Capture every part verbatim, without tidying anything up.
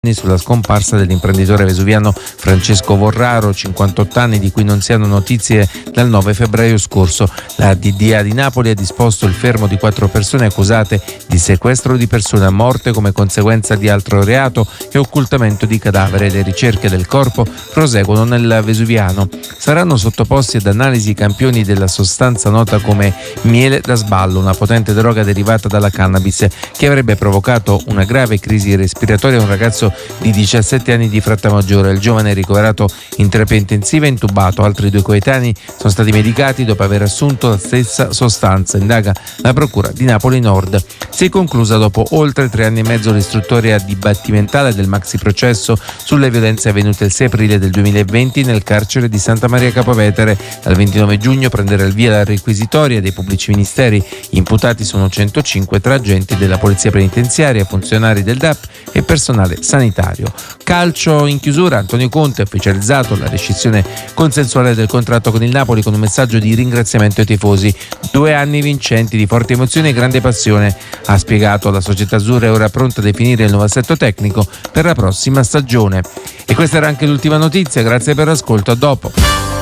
sulla scomparsa dell'imprenditore vesuviano Francesco Vorraro, cinquantotto anni, di cui non si hanno notizie dal nove febbraio scorso. La D D A di Napoli ha disposto il fermo di quattro persone accusate di sequestro di persona, morte come conseguenza di altro reato e occultamento di cadavere. Le ricerche del corpo proseguono nel vesuviano. Saranno sottoposti ad analisi i campioni della sostanza nota come miele da sballo, una potente droga derivata dalla cannabis che avrebbe provocato una grave crisi respiratoria a un ragazzo di diciassette anni di Frattamaggiore. Il giovane è ricoverato in terapia intensiva e intubato. Altri due coetanei sono stati medicati dopo aver assunto la stessa sostanza. Indaga la procura di Napoli Nord. Si è conclusa dopo oltre tre anni e mezzo l'istruttoria dibattimentale del maxi processo sulle violenze avvenute il sei aprile del duemilaventi nel carcere di Santa Maria Capua Vetere. Dal ventinove giugno prenderà il via la requisitoria dei pubblici ministeri. Imputati sono centocinque tra agenti della polizia penitenziaria, funzionari del D A P e personale sanitario. Calcio in chiusura, Antonio Conte ha ufficializzato la rescissione consensuale del contratto con il Napoli con un messaggio di ringraziamento ai tifosi. Due anni vincenti di forti emozioni e grande passione, ha spiegato. La società azzurra è ora pronta a definire il nuovo assetto tecnico per la prossima stagione. E questa era anche l'ultima notizia, grazie per l'ascolto, a dopo.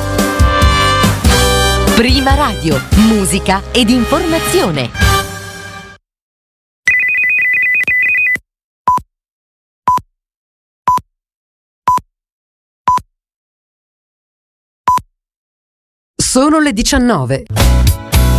Prima Radio, musica ed informazione. Sono le diciannove.